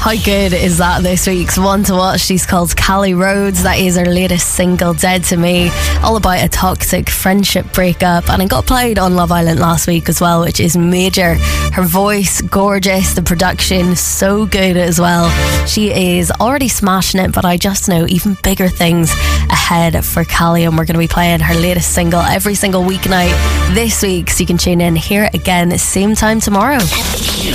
How good is that? This week's one to watch. She's called Callie Rhodes. That is her latest single, Dead to Me, all about a toxic friendship breakup, and it got played on Love Island last week as well, which is major. Her voice, gorgeous. The production, so good as well. She is already smashing it, but I just know even bigger things ahead for Callie, and we're going to be playing her latest single every single weeknight this week, so you can tune in, hear it again same time tomorrow.